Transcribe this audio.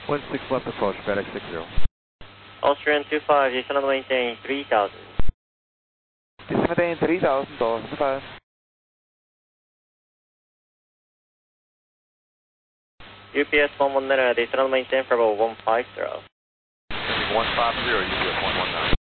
16 left approach, FedEx 60. Austrian 25, descend on maintain 3000. Descend maintain 3000, dollars 5. UPS 110, descend on maintain for about 150. 150, UPS 119.